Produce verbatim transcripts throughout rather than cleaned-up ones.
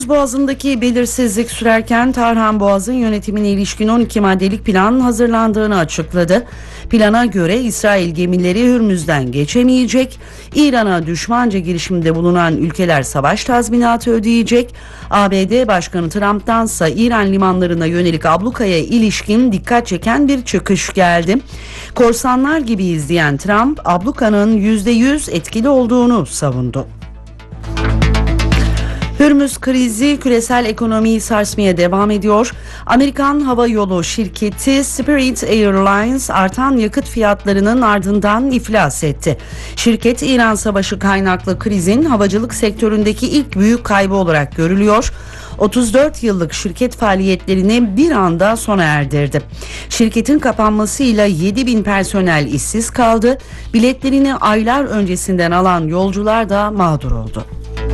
Boğazı'ndaki belirsizlik sürerken Tarhan Boğaz'ın yönetimine ilişkin on iki maddelik plan hazırlandığını açıkladı. Plana göre İsrail gemileri Hürmüz'den geçemeyecek, İran'a düşmanca girişimde bulunan ülkeler savaş tazminatı ödeyecek, A B D Başkanı Trump'tansa İran limanlarına yönelik ablukaya ilişkin dikkat çeken bir çıkış geldi. Korsanlar gibi izleyen Trump, ablukanın yüzde yüz etkili olduğunu savundu. Hürmüz krizi küresel ekonomiyi sarsmaya devam ediyor. Amerikan hava yolu şirketi Spirit Airlines artan yakıt fiyatlarının ardından iflas etti. Şirket İran Savaşı kaynaklı krizin havacılık sektöründeki ilk büyük kaybı olarak görülüyor. otuz dört yıllık şirket faaliyetlerini bir anda sona erdirdi. Şirketin kapanmasıyla yedi bin personel işsiz kaldı. Biletlerini aylar öncesinden alan yolcular da mağdur oldu.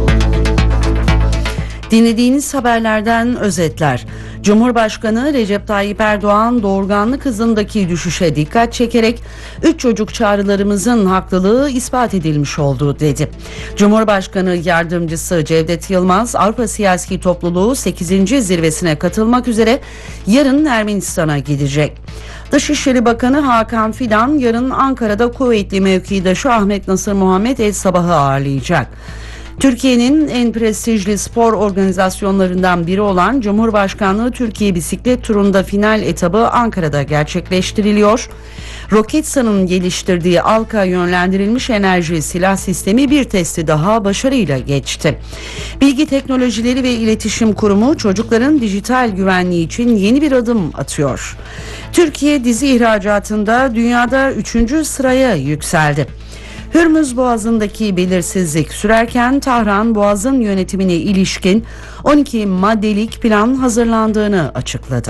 Dinlediğiniz haberlerden özetler. Cumhurbaşkanı Recep Tayyip Erdoğan doğurganlık hızındaki düşüşe dikkat çekerek üç çocuk çağrılarımızın haklılığı ispat edilmiş oldu dedi. Cumhurbaşkanı Yardımcısı Cevdet Yılmaz Avrupa Siyasi Topluluğu sekizinci zirvesine katılmak üzere yarın Ermenistan'a gidecek. Dışişleri Bakanı Hakan Fidan yarın Ankara'da kuvvetli mevkidaşı Ahmet Nasır Muhammed El Sabah'ı ağırlayacak. Türkiye'nin en prestijli spor organizasyonlarından biri olan Cumhurbaşkanlığı Türkiye Bisiklet Turu'nda final etabı Ankara'da gerçekleştiriliyor. Roketsan'ın geliştirdiği Alka yönlendirilmiş enerji silah sistemi bir testi daha başarıyla geçti. Bilgi Teknolojileri ve İletişim Kurumu çocukların dijital güvenliği için yeni bir adım atıyor. Türkiye dizi ihracatında dünyada üçüncü sıraya yükseldi. Hürmüz Boğazı'ndaki belirsizlik sürerken Tahran Boğaz'ın yönetimine ilişkin on iki maddelik plan hazırlandığını açıkladı.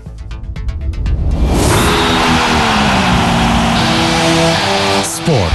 Spor.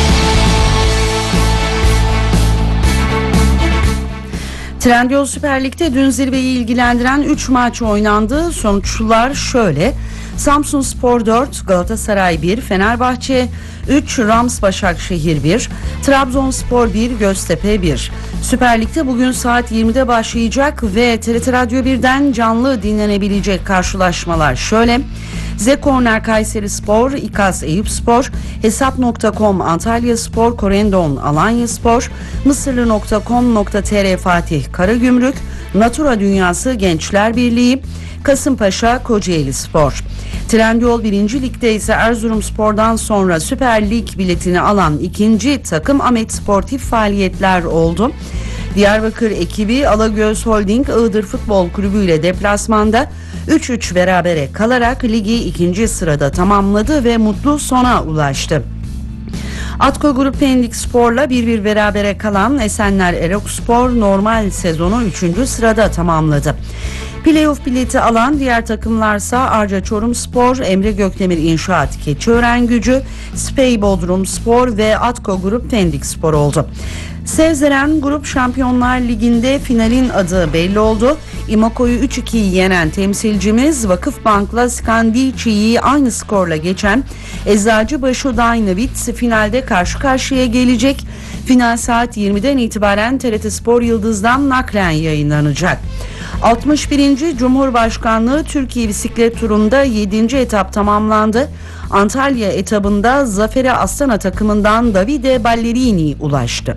Trendyol Süper Lig'de dün zirveyi ilgilendiren üç maç oynandı. Sonuçlar şöyle: Samsunspor dört, Galatasaray bir, Fenerbahçe üç, Rams Başakşehir bir, Trabzonspor bir, Göztepe bir. Süper Lig'de bugün saat yirmide başlayacak ve T R T Radyo birden canlı dinlenebilecek karşılaşmalar şöyle: Zekorner Kayserispor, İKAS Eyüpspor, Hesap nokta com Antalyaspor, Korendon Alanyaspor, Mısırlı nokta com nokta tr Fatih Karagümrük, Natura Dünyası Gençler Birliği, Kasımpaşa Kocaelispor. Trendyol birinci Lig'de ise Erzurumspor'dan sonra Süper Lig biletini alan ikinci takım Ahmet Sportif Faaliyetler oldu. Diyarbakır ekibi Alagöz Holding Iğdır Futbol Kulübü ile deplasmanda üç üç berabere kalarak ligi ikinci sırada tamamladı ve mutlu sona ulaştı. Atko Grup Pendik Spor'la bir bir berabere kalan Esenler Erokspor normal sezonu üçüncü sırada tamamladı. Playoff bileti alan diğer takımlarsa Arca Çorumspor, Emre Gökdemir İnşaat Keçiören-Gücü, Spey Bodrumspor ve Atko Grup Pendik Spor oldu. Sevzeren Grup Şampiyonlar Ligi'nde finalin adı belli oldu. İmako'yu üç iki yenen temsilcimiz Vakıfbank'la Skandici'yi aynı skorla geçen Eczacıbaşı Dynavit finalde karşı karşıya gelecek. Final saat yirmiden itibaren T R T Spor Yıldız'dan naklen yayınlanacak. altmış birinci Cumhurbaşkanlığı Türkiye Bisiklet Turu'nda yedinci etap tamamlandı. Antalya etabında zafere Astana takımından Davide Ballerini ulaştı.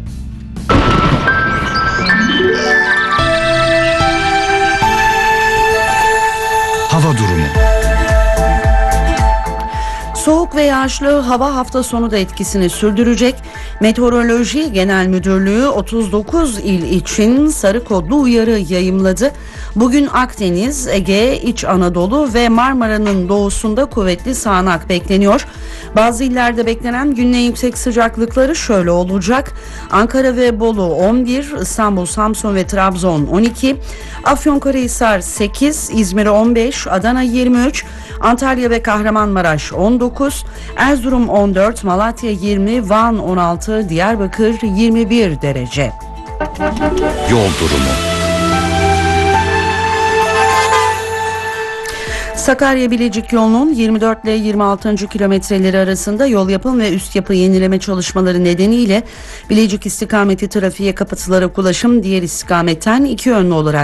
Hava durumu. Soğuk ve yağışlı hava hafta sonu da etkisini sürdürecek. Meteoroloji Genel Müdürlüğü otuz dokuz il için sarı kodlu uyarı yayımladı. Bugün Akdeniz, Ege, İç Anadolu ve Marmara'nın doğusunda kuvvetli sağanak bekleniyor. Bazı illerde beklenen günün yüksek sıcaklıkları şöyle olacak: Ankara ve Bolu on bir, İstanbul, Samsun ve Trabzon on iki, Afyonkarahisar sekiz, İzmir on beş, Adana yirmi üç, Antalya ve Kahramanmaraş on dokuz, Erzurum on dört, Malatya yirmi, Van on altı, Diyarbakır yirmi bir derece. Yol durumu. Sakarya-Bilecik yolunun yirmi dört ile yirmi altıncı kilometreleri arasında yol yapım ve üst yapı yenileme çalışmaları nedeniyle Bilecik istikameti trafiğe kapatılarak ulaşım diğer istikametten iki yönlü olarak